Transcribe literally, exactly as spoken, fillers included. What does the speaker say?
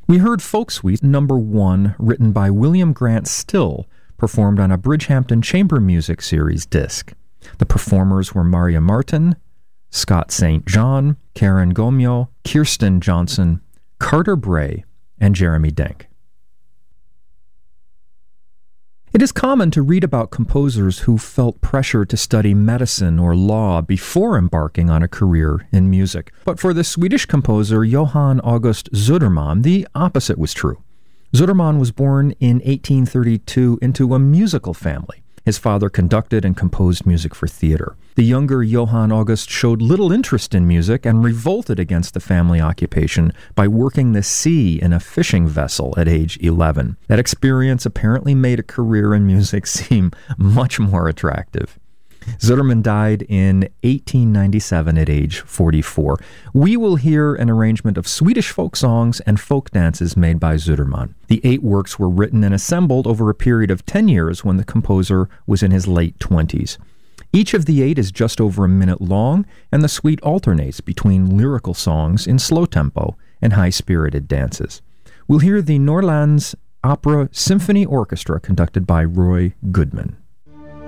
We heard Folk Suite number one, written by William Grant Still, performed on a Bridgehampton Chamber Music Series disc. The performers were Maria Martin, Scott Saint John, Karen Gomio, Kirsten Johnson, Carter Bray, and Jeremy Denk. It is common to read about composers who felt pressure to study medicine or law before embarking on a career in music. But for the Swedish composer Johann August Zuderman, the opposite was true. Zuderman was born in eighteen thirty-two into a musical family. His father conducted and composed music for theater. The younger Johann August showed little interest in music and revolted against the family occupation by working the sea in a fishing vessel at age eleven. That experience apparently made a career in music seem much more attractive. Zuderman died in eighteen ninety-seven at age forty-four. We will hear an arrangement of Swedish folk songs and folk dances made by Zuderman. The eight works were written and assembled over a period of ten years when the composer was in his late twenties. Each of the eight is just over a minute long, and the suite alternates between lyrical songs in slow tempo and high-spirited dances. We'll hear the Norrlands Opera Symphony Orchestra conducted by Roy Goodman.